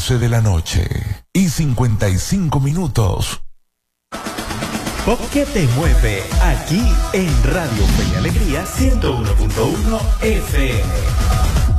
11 de la noche y 55 minutos. ¿Por qué te mueve? Aquí en Radio Fe y Alegría 101.1 FM.